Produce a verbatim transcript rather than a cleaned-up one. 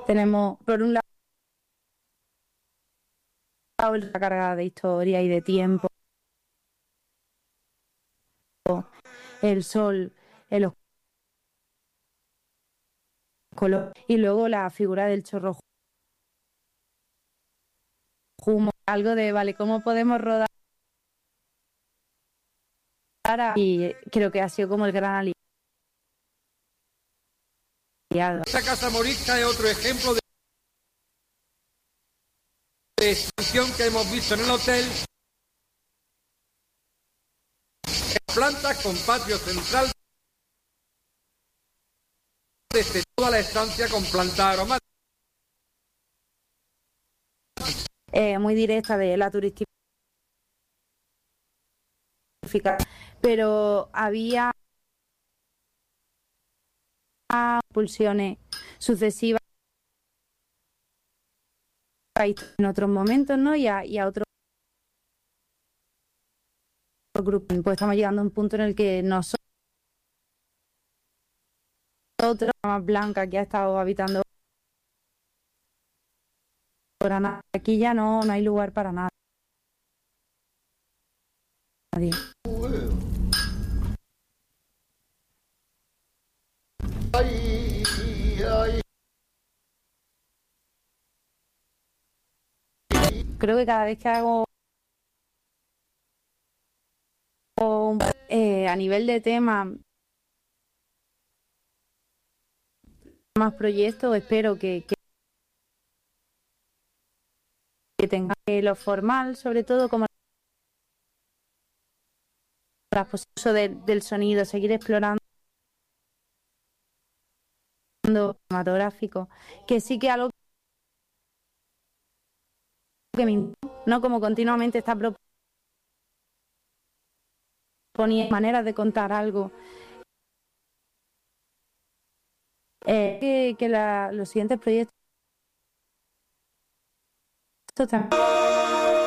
Tenemos, por un lado, la carga de historia y de tiempo, el sol, el color, y luego la figura del chorro humo, algo de, vale, ¿cómo podemos rodar? Y creo que ha sido como el gran aliado. Esta casa morisca es otro ejemplo de de extensión que hemos visto en el hotel. En plantas con patio central desde toda la estancia con planta aromática. Eh, muy directa de la turística, pero había pulsiones sucesivas en otros momentos, ¿no? Y a, y a otros grupos. Pues estamos llegando a un punto en el que nosotros, más blanca que ha estado habitando Granada, aquí ya no, no hay lugar para nada. Nadie. Ay, ay. Creo que cada vez que hago eh, a nivel de tema más proyectos, espero que, que, que tenga lo formal, sobre todo como la posición del, del sonido, seguir explorando cinematográfico, que sí que algo que me, no como continuamente está proponiendo maneras de contar algo. Eh, que, que la, los siguientes proyectos también